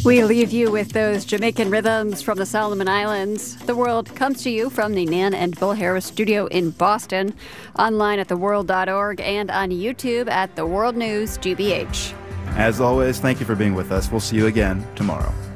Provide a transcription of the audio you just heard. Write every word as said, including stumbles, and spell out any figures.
We leave you with those Jamaican rhythms from the Solomon Islands. The World comes to you from the Nan and Bill Harris studio in Boston, online at the world dot org and on YouTube at The World News G B H. As always, thank you for being with us. We'll see you again tomorrow.